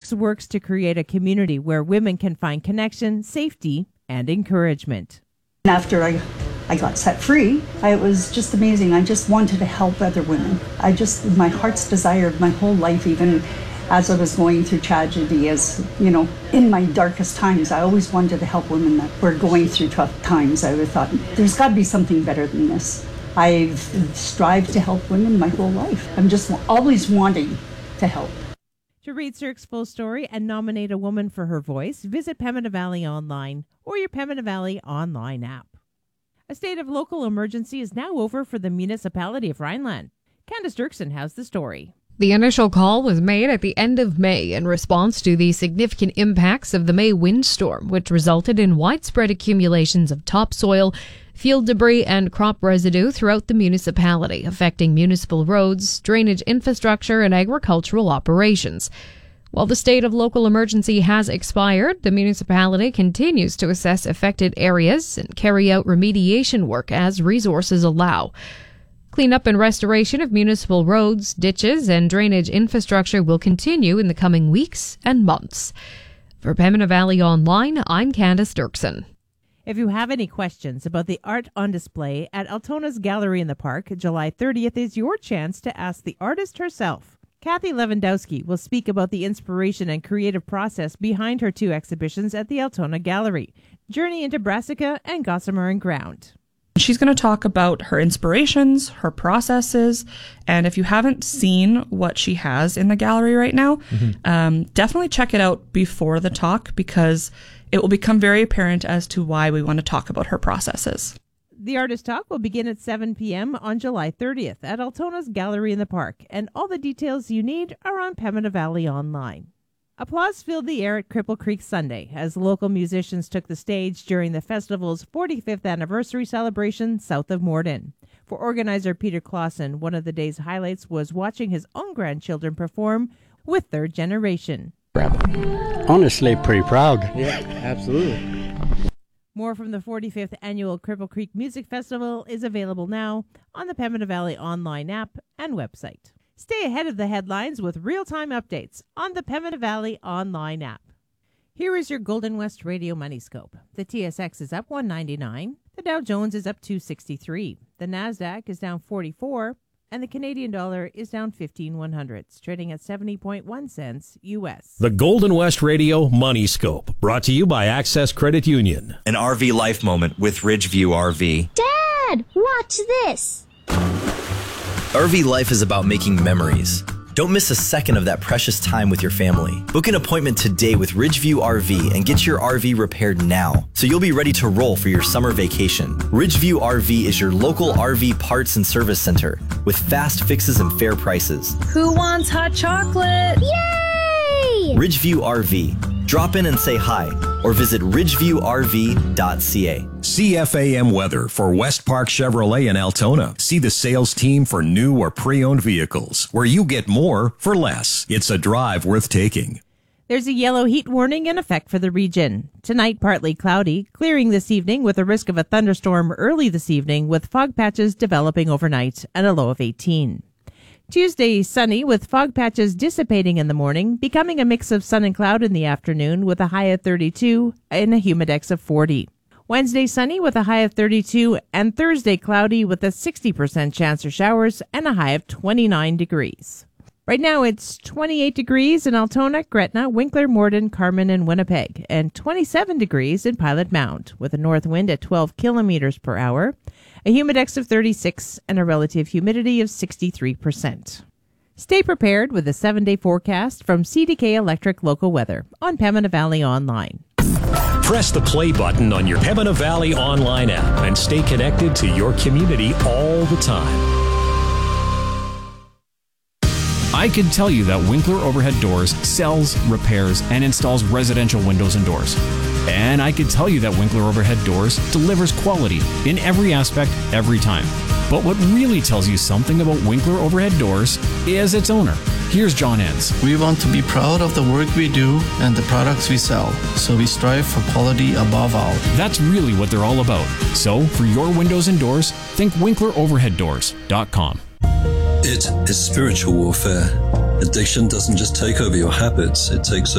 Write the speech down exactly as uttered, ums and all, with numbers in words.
X works to create a community where women can find connection, safety, and encouragement. After I, I got set free, I, it was just amazing. I just wanted to help other women. I just, my heart's desire my whole life, even as I was going through tragedy, as, you know, in my darkest times, I always wanted to help women that were going through tough times. I thought, there's got to be something better than this. I've strived to help women my whole life. I'm just always wanting to help. To read Sir X full story and nominate a woman for her voice, visit Pembina Valley Online or your Pembina Valley Online app. A state of local emergency is now over for the municipality of Rhineland. Candace Dirksen has the story. The initial call was made at the end of May in response to the significant impacts of the May windstorm, which resulted in widespread accumulations of topsoil, field debris, and crop residue throughout the municipality, affecting municipal roads, drainage infrastructure, and agricultural operations. While the state of local emergency has expired, the municipality continues to assess affected areas and carry out remediation work as resources allow. Cleanup and restoration of municipal roads, ditches, and drainage infrastructure will continue in the coming weeks and months. For Pembina Valley Online, I'm Candace Dirksen. If you have any questions about the art on display at Altona's Gallery in the Park, July thirtieth is your chance to ask the artist herself. Kathy Lewandowski will speak about the inspiration and creative process behind her two exhibitions at the Altona Gallery, Journey into Brassica and Gossamer and Ground. She's going to talk about her inspirations, her processes, and if you haven't seen what she has in the gallery right now, mm-hmm. um, definitely check it out before the talk, because it will become very apparent as to why we want to talk about her processes. The Artist Talk will begin at seven p.m. on July thirtieth at Altona's Gallery in the Park, and all the details you need are on Pembina Valley Online. Applause filled the air at Cripple Creek Sunday as local musicians took the stage during the festival's forty-fifth anniversary celebration south of Morden. For organizer Peter Clausen, one of the day's highlights was watching his own grandchildren perform with Third Generation. Honestly, pretty proud. Yeah, absolutely. More from the forty-fifth annual Cripple Creek Music Festival is available now on the Pembina Valley Online app and website. Stay ahead of the headlines with real-time updates on the Pembina Valley Online app. Here is your Golden West Radio Money Scope. The T S X is up one ninety-nine, the Dow Jones is up two sixty-three, the Nasdaq is down forty-four, and the Canadian dollar is down fifteen one hundredths, trading at seventy point one cents U S. The Golden West Radio Money Scope, brought to you by Access Credit Union. An R V life moment with Ridgeview R V. Dad, watch this. R V life is about making memories. Don't miss a second of that precious time with your family. Book an appointment today with Ridgeview R V and get your R V repaired now, so you'll be ready to roll for your summer vacation. Ridgeview R V is your local R V parts and service center with fast fixes and fair prices. Who wants hot chocolate? Yay! Ridgeview R V. Drop in and say hi, or visit ridgeview r v dot c a. C F A M weather for West Park Chevrolet in Altona. See the sales team for new or pre-owned vehicles, where you get more for less. It's a drive worth taking. There's a yellow heat warning in effect for the region. Tonight, partly cloudy, clearing this evening with a risk of a thunderstorm early this evening, with fog patches developing overnight and a low of eighteen. Tuesday, sunny with fog patches dissipating in the morning, becoming a mix of sun and cloud in the afternoon with a high of thirty-two and a humidex of forty. Wednesday, sunny with a high of thirty-two, and Thursday, cloudy with a sixty percent chance of showers and a high of twenty-nine degrees. Right now, it's twenty-eight degrees in Altona, Gretna, Winkler, Morden, Carman, and Winnipeg, and twenty-seven degrees in Pilot Mound, with a north wind at twelve kilometers per hour, a humidex of thirty-six, and a relative humidity of sixty-three percent. Stay prepared with a seven-day forecast from C D K Electric Local Weather on Pembina Valley Online. Press the play button on your Pembina Valley Online app and stay connected to your community all the time. I can tell you that Winkler Overhead Doors sells, repairs, and installs residential windows and doors. And I can tell you that Winkler Overhead Doors delivers quality in every aspect, every time. But what really tells you something about Winkler Overhead Doors is its owner. Here's John Enns. We want to be proud of the work we do and the products we sell, so we strive for quality above all. That's really what they're all about. So, for your windows and doors, think winkler overhead doors dot com. It is spiritual warfare. Addiction doesn't just take over your habits, it takes